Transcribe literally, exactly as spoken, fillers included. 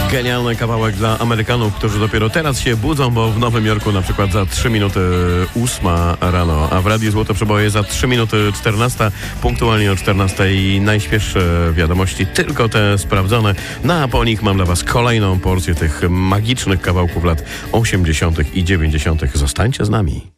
Genialny kawałek dla Amerykanów, którzy dopiero teraz się budzą, bo w Nowym Jorku na przykład za trzy minuty ósma rano, a w Radiu Złote Przeboje za trzy minuty czternasta, punktualnie o czternastej najświeższe wiadomości, tylko te sprawdzone. No a po nich mam dla Was kolejną porcję tych magicznych kawałków lat osiemdziesiątych i dziewięćdziesiątych. Zostańcie z nami.